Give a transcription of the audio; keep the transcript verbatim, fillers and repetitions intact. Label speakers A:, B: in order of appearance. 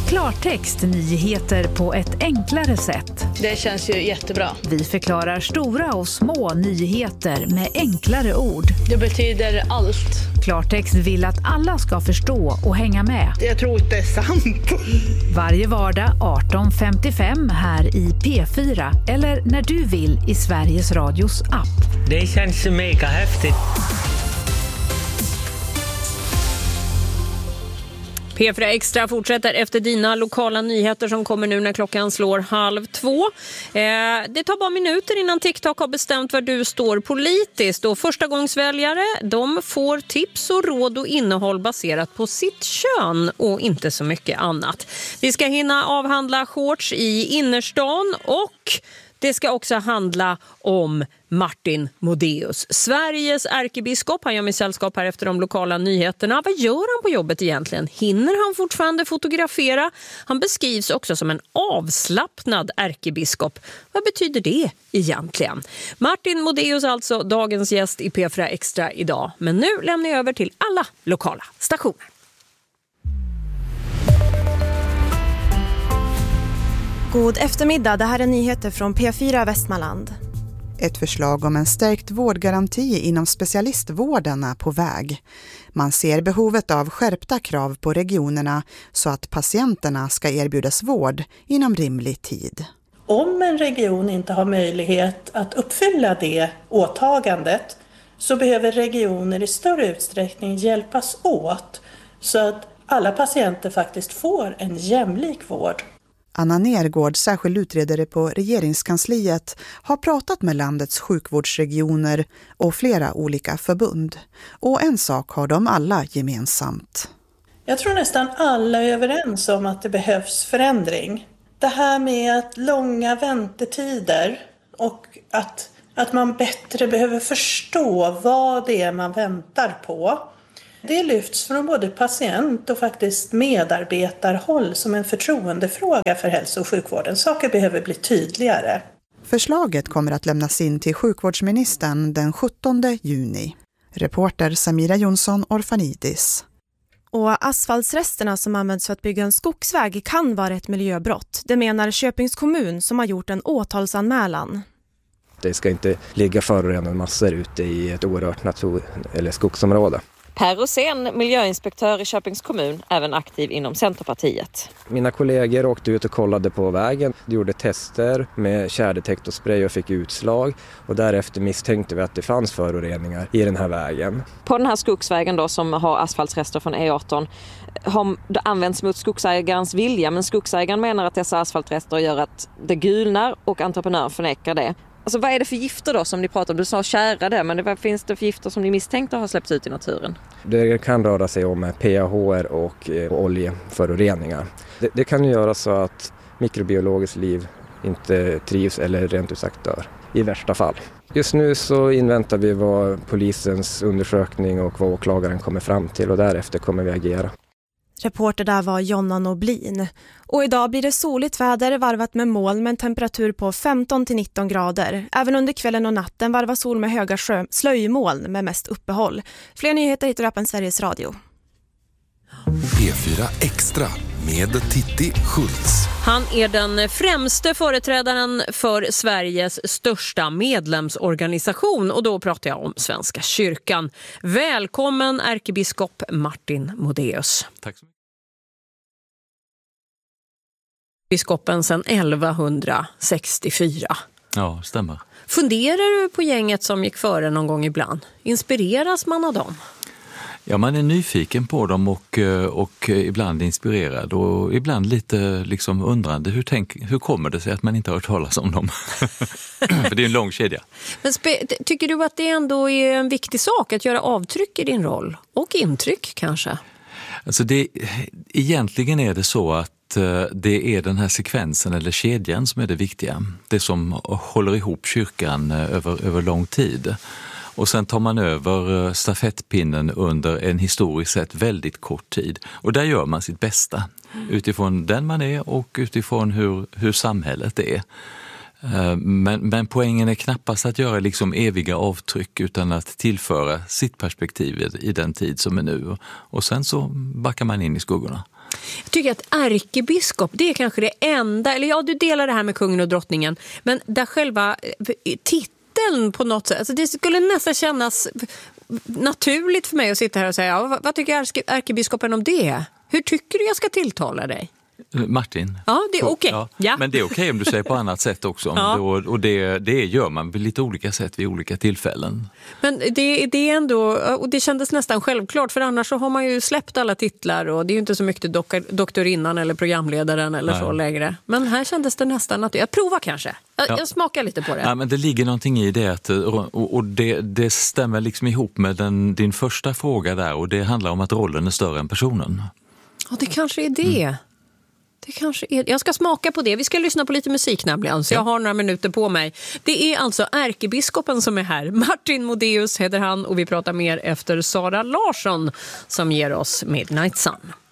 A: Klartext nyheter på ett enklare sätt.
B: Det känns ju jättebra.
A: Vi förklarar stora och små nyheter med enklare ord.
B: Det betyder allt.
A: Klartext vill att alla ska förstå och hänga med.
B: Jag tror inte det är sant.
A: Varje vardag arton femtiofem här i P fyra eller när du vill i Sveriges Radios app.
C: Det känns mega häftigt.
D: P fyra Extra fortsätter efter dina lokala nyheter som kommer nu när klockan slår halv två. Eh, det tar bara minuter innan TikTok har bestämt var du står politiskt. Och förstagångsväljare, de får tips och råd och innehåll baserat på sitt kön och inte så mycket annat. Vi ska hinna avhandla shorts i innerstan och det ska också handla om Martin Modéus, Sveriges ärkebiskop. Han gör mig sällskap här efter de lokala nyheterna. Vad gör han på jobbet egentligen? Hinner han fortfarande fotografera? Han beskrivs också som en avslappnad ärkebiskop. Vad betyder det egentligen? Martin Modéus alltså dagens gäst i P fyra Extra idag. Men nu lämnar jag över till alla lokala stationer.
E: God eftermiddag, det här är nyheter från P fyra Västmanland.
F: Ett förslag om en stärkt vårdgaranti inom specialistvården är på väg. Man ser behovet av skärpta krav på regionerna så att patienterna ska erbjudas vård inom rimlig tid.
G: Om en region inte har möjlighet att uppfylla det åtagandet så behöver regioner i större utsträckning hjälpas åt så att alla patienter faktiskt får en jämlik vård.
F: Anna Nergård, särskild utredare på regeringskansliet, har pratat med landets sjukvårdsregioner och flera olika förbund. Och en sak har de alla gemensamt.
G: Jag tror nästan alla är överens om att det behövs förändring. Det här med att långa väntetider och att, att man bättre behöver förstå vad det är man väntar på. Det lyfts från både patient och faktiskt medarbetarhåll som en förtroendefråga för hälso- och sjukvården. Saker behöver bli tydligare.
F: Förslaget kommer att lämnas in till sjukvårdsministern den sjuttonde juni. Reporter Samira Jonsson, Orfanidis.
E: Och asfaltsresterna som används för att bygga en skogsväg kan vara ett miljöbrott. Det menar Köpings kommun som har gjort en åtalsanmälan.
H: Det ska inte ligga förorenade massor ute i ett orört natur- eller skogsområde.
I: Per Rosén, miljöinspektör i Köpings kommun, även aktiv inom Centerpartiet.
H: Mina kollegor åkte ut och kollade på vägen, gjorde tester med kärdetektorspray och fick utslag. Och därefter misstänkte vi att det fanns föroreningar i den här vägen.
I: På den här skogsvägen då, som har asfaltsrester från E arton har det använts mot skogsägarens vilja. Men skogsägaren menar att dessa asfaltrester gör att det gulnar och entreprenören förnekar det. Alltså vad är det för gifter då som ni pratar om? Du sa kära det, men vad finns det för gifter som ni misstänkte har släppts ut i naturen?
H: Det kan röra sig om P A H R och eh, oljeföroreningar. Det, det kan ju göra så att mikrobiologiskt liv inte trivs eller rent ut sagt dör, i värsta fall. Just nu så inväntar vi vad polisens undersökning och vad åklagaren kommer fram till och därefter kommer vi agera.
E: Reporter där var Jonna Noblin. Och idag blir det soligt väder varvat med moln med en temperatur på femton till nitton grader. Även under kvällen och natten varvar sol med höga sjö- slöjmoln med mest uppehåll. Fler nyheter hittar du på Sveriges Radio.
J: P fyra Extra med Titti Schultz.
D: Han är den främste företrädaren för Sveriges största medlemsorganisation och då pratar jag om Svenska kyrkan. Välkommen ärkebiskop Martin Modéus.
K: Tack så mycket.
D: Biskopen sedan elva sextiofyra.
K: Ja, stämmer.
D: Funderar du på gänget som gick före någon gång ibland? Inspireras man av dem?
K: Ja, man är nyfiken på dem och, och ibland inspirerad och ibland lite liksom undrande. Hur, tänk, hur kommer det sig att man inte har hört talas om dem? För det är en lång kedja. Men
D: spe- tycker du att det ändå är en viktig sak att göra avtryck i din roll? Och intryck kanske?
K: Alltså det, egentligen är det så att det är den här sekvensen eller kedjan som är det viktiga. Det som håller ihop kyrkan över, över lång tid. Och sen tar man över stafettpinnen under en historiskt sett väldigt kort tid. Och där gör man sitt bästa utifrån den man är och utifrån hur, hur samhället är. Men, men poängen är knappast att göra liksom eviga avtryck utan att tillföra sitt perspektiv i den tid som är nu. Och sen så backar man in i skuggorna.
D: Jag tycker att ärkebiskop, det är kanske det enda, eller ja, du delar det här med kungen och drottningen, men där själva titeln på något sätt, alltså det skulle nästan kännas naturligt för mig att sitta här och säga, ja, vad, vad tycker ärkebiskopen om det? Hur tycker du jag ska tilltala dig?
K: Martin.
D: Ja, det är okej. Okay.
K: Ja.
D: Ja.
K: Men det är okej okay om du säger på annat sätt också. Ja. Och, och det, det gör man på lite olika sätt vid olika tillfällen.
D: Men det, det är ändå, och det kändes nästan självklart, för annars så har man ju släppt alla titlar och det är ju inte så mycket doktor, doktorinnan eller programledaren eller Nej. så längre. Men här kändes det nästan att jag provar kanske. Jag, ja. jag smakar lite på det.
K: Ja, men det ligger någonting i det att, och, och det, det stämmer liksom ihop med den, din första fråga där, och det handlar om att rollen är större än personen.
D: Ja, det kanske är det. Mm. Det kanske är... Jag ska smaka på det. Vi ska lyssna på lite musik nämligen, så jag har några minuter på mig. Det är alltså ärkebiskopen som är här. Martin Modéus heter han, och vi pratar mer efter Sara Larsson som ger oss Midnight Sun.